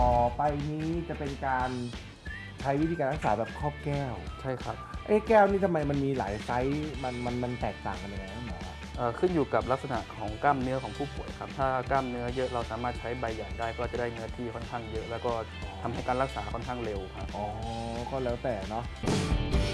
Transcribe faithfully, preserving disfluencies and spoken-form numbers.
ต่อไปนี้จะเป็นการใช้วิธีการรักษาแบบครอบแก้วใช่ครับไอ้แก้วนี่ทำไมมันมีหลายไซส์มันมันมันแตกต่างกันยังไงครับหมอเอ่อขึ้นอยู่กับลักษณะของกล้ามเนื้อของผู้ป่วยครับถ้ากล้ามเนื้อเยอะเราสามารถใช้ใบใหญ่ได้ก็จะได้เนื้อที่ค่อนข้างเยอะแล้วก็ทำให้การรักษาค่อนข้างเร็วครับอ๋อก็แล้วแต่เนาะ